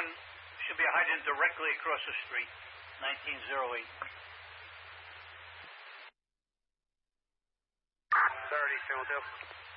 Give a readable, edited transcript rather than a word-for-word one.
one should be a hydrant directly across the street. 1908. 30, 212.